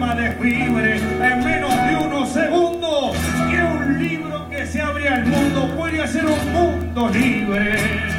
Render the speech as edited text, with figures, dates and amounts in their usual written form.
forma de fiebre en menos de unos segundos, que un libro que se abre al mundo puede hacer un mundo libre.